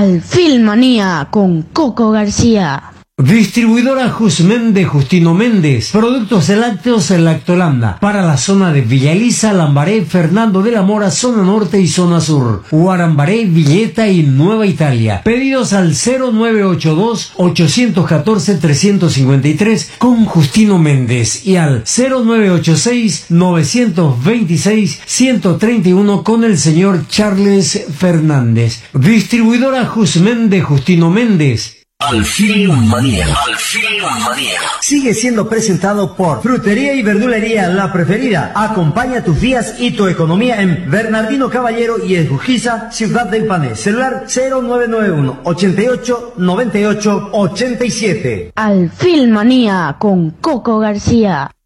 Alfilmanía con Coco García. Distribuidora Jusmen de Justino Méndez. Productos lácteos en Lactolanda. Para la zona de Villa Elisa, Lambaré, Fernando de la Mora, zona norte y zona sur. Guarambaré, Villeta y Nueva Italia. Pedidos al 0982-814-353 con Justino Méndez y al 0986-926-131 con el señor Charles Fernández. Distribuidora Jusmen de Justino Méndez. Alfilmanía. Sigue siendo presentado por Frutería y Verdulería La Preferida. Acompaña tus días y tu economía en Bernardino Caballero y Esgujiza, Ciudad del Pané. Celular 0991 88 98 87. Alfilmanía con Coco García.